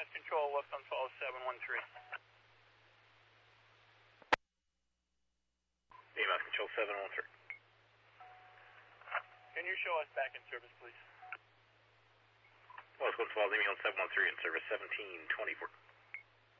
EMS Control, left on 713. EMS Control 713. Can you show us back in service, please? Well, let's go to 12, leaving on 713 in service 1724.